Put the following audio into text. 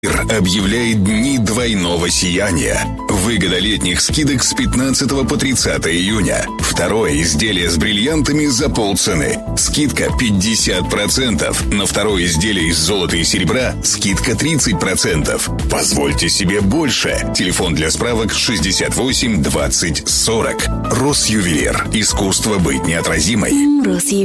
Объявляет дни двойного сияния. Выгода летних скидок с 15 по 30 июня. Второе изделие с бриллиантами за полцены. Скидка 50%. На второе изделие из золота и серебра скидка 30%. Позвольте себе больше. Телефон для справок 68 20 40. Росювелир. Искусство быть неотразимой.